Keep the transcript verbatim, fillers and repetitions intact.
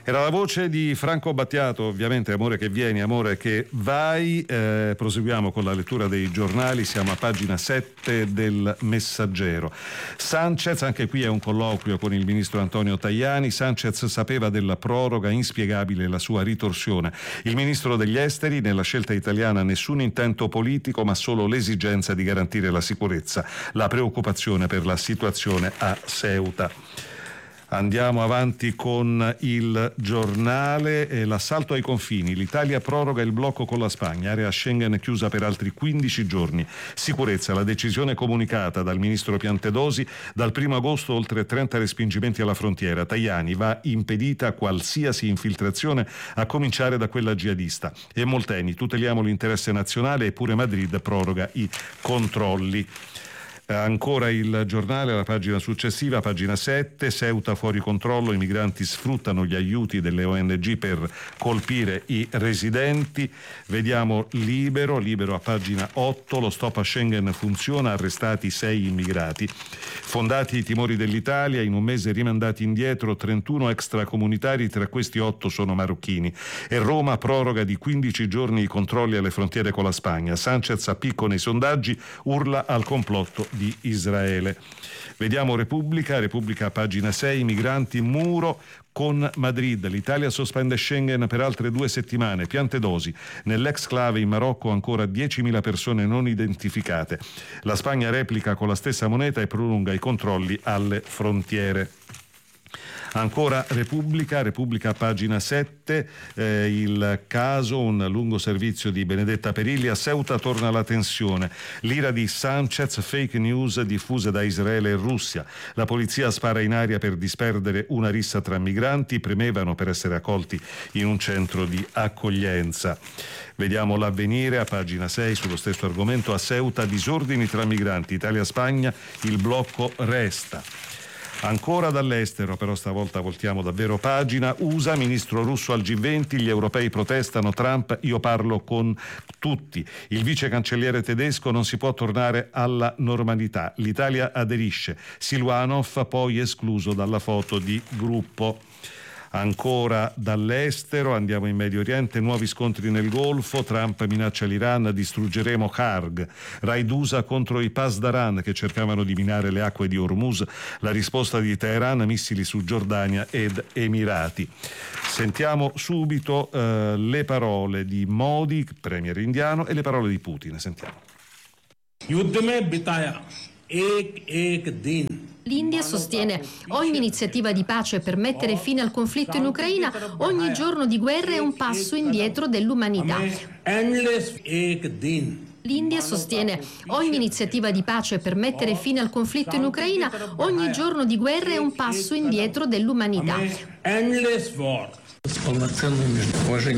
Era la voce di Franco Battiato, ovviamente Amore che vieni, amore che vai. Eh, proseguiamo con la lettura dei giornali, siamo a pagina sette del Messaggero. Sanchez, anche qui è un colloquio con il ministro Antonio Tajani. Sanchez sapeva della proroga, inspiegabile la sua ritorsione. Il ministro degli esteri, nella scelta italiana nessun intento politico ma solo l'esigenza di garantire la sicurezza, la preoccupazione per la situazione a Ceuta. Andiamo avanti con il giornale. Eh, l'assalto ai confini. L'Italia proroga il blocco con la Spagna, area Schengen chiusa per altri quindici giorni. Sicurezza, la decisione comunicata dal ministro Piantedosi, dal primo agosto oltre trenta respingimenti alla frontiera. Tajani, va impedita qualsiasi infiltrazione a cominciare da quella jihadista. E Molteni, tuteliamo l'interesse nazionale, eppure Madrid proroga i controlli. Ancora il giornale, la pagina successiva, pagina sette, Ceuta fuori controllo, i migranti sfruttano gli aiuti delle O N G per colpire i residenti. Vediamo Libero, Libero a pagina otto, lo stop a Schengen funziona, arrestati sei immigrati. Fondati i timori dell'Italia, in un mese rimandati indietro trentuno extracomunitari, tra questi otto sono marocchini. E Roma proroga di quindici giorni i controlli alle frontiere con la Spagna. Sanchez a picco nei sondaggi, urla al complotto di Israele. Vediamo Repubblica, Repubblica pagina sei, migranti, muro con Madrid, l'Italia sospende Schengen per altre due settimane. Piantedosi, nell'exclave in Marocco ancora diecimila persone non identificate. La Spagna replica con la stessa moneta e prolunga i controlli alle frontiere. Ancora Repubblica, Repubblica pagina sette, eh, il caso, un lungo servizio di Benedetta Perilli, a Ceuta torna la tensione, l'ira di Sanchez, fake news diffuse da Israele e Russia, la polizia spara in aria per disperdere una rissa tra migranti, premevano per essere accolti in un centro di accoglienza. Vediamo l'Avvenire a pagina sei sullo stesso argomento, a Ceuta disordini tra migranti, Italia-Spagna, il blocco resta. Ancora dall'estero, però stavolta voltiamo davvero pagina. U S A, ministro russo al G venti, gli europei protestano, Trump, io parlo con tutti. Il vice cancelliere tedesco, non si può tornare alla normalità. L'Italia aderisce. Silvanov poi escluso dalla foto di gruppo. Ancora dall'estero, andiamo in Medio Oriente, nuovi scontri nel Golfo, Trump minaccia l'Iran, distruggeremo Kharg, raid U S A contro i Pasdaran che cercavano di minare le acque di Hormuz, la risposta di Teheran, missili su Giordania ed Emirati. Sentiamo subito eh, le parole di Modi, premier indiano, e le parole di Putin, sentiamo. L'India sostiene ogni iniziativa di pace per mettere fine al conflitto in Ucraina, ogni giorno di guerra è un passo indietro dell'umanità. L'India sostiene ogni iniziativa di pace per mettere fine al conflitto in Ucraina, ogni giorno di guerra è un passo indietro dell'umanità.